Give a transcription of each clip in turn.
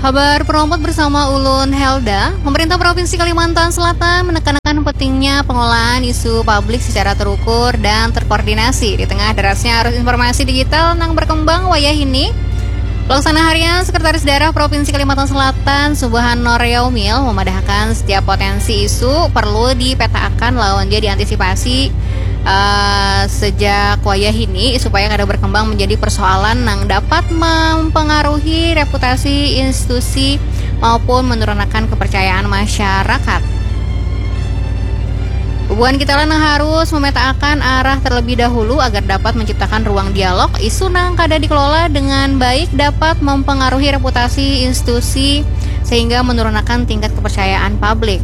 Kabar Perompat bersama Ulun Helda. Pemerintah Provinsi Kalimantan Selatan menekankan pentingnya pengolahan isu publik secara terukur dan terkoordinasi di tengah derasnya arus informasi digital yang berkembang wayah ini. Pelaksana Harian Sekretaris Daerah Provinsi Kalimantan Selatan Subhanno Ryaumil memadahkan setiap potensi isu perlu dipetakan lawan dia diantisipasi sejak wayah ini supaya kada berkembang menjadi persoalan yang dapat mempengaruhi reputasi institusi maupun menurunkan kepercayaan masyarakat. Hubungan kita yang harus memetakan arah terlebih dahulu agar dapat menciptakan ruang dialog isu yang kada dikelola dengan baik dapat mempengaruhi reputasi institusi sehingga menurunkan tingkat kepercayaan publik.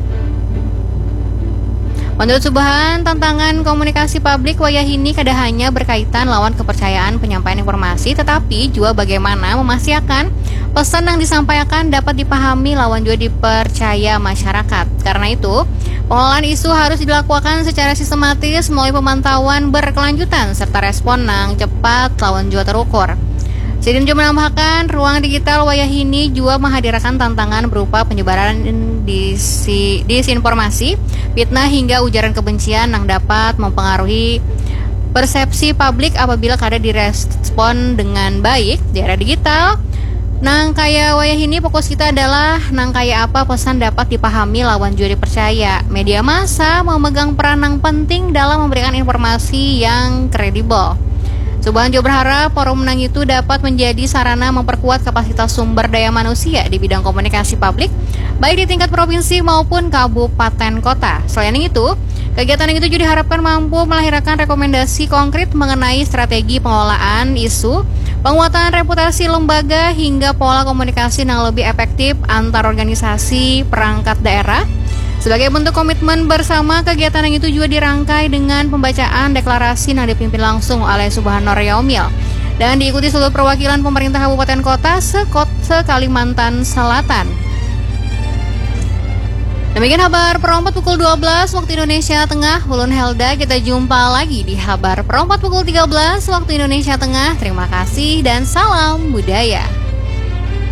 Menurut Subhan, tantangan komunikasi publik wayah ini kada hanya berkaitan lawan kepercayaan penyampaian informasi, tetapi juga bagaimana memastikan pesan yang disampaikan dapat dipahami lawan juga dipercaya masyarakat. Karena itu, pengolahan isu harus dilakukan secara sistematis melalui pemantauan berkelanjutan serta respon yang cepat lawan juga terukur. Sidin juga menambahkan, ruang digital wayah ini juga menghadirkan tantangan berupa penyebaran disinformasi, fitnah hingga ujaran kebencian yang dapat mempengaruhi persepsi publik apabila kada direspon dengan baik di era digital. Nang kaya wayah ini fokus kita adalah nang kaya apa pesan dapat dipahami lawan juga dipercaya. Media massa memegang peran yang penting dalam memberikan informasi yang kredibel. Subhan juga berharap forum nang itu dapat menjadi sarana memperkuat kapasitas sumber daya manusia di bidang komunikasi publik, baik di tingkat provinsi maupun kabupaten kota. Selain itu, kegiatan itu juga diharapkan mampu melahirkan rekomendasi konkret mengenai strategi pengelolaan isu, penguatan reputasi lembaga, hingga pola komunikasi yang lebih efektif antar organisasi perangkat daerah. Sebagai bentuk komitmen bersama, kegiatan yang itu juga dirangkai dengan pembacaan deklarasi yang dipimpin langsung oleh Subhanno Ryaumil dan diikuti seluruh perwakilan pemerintah kabupaten kota se-Kalimantan Selatan. Demikian kabar Perompat pukul 12 waktu Indonesia Tengah. Ulun Helda, kita jumpa lagi di kabar Perompat pukul 13 waktu Indonesia Tengah. Terima kasih dan salam budaya.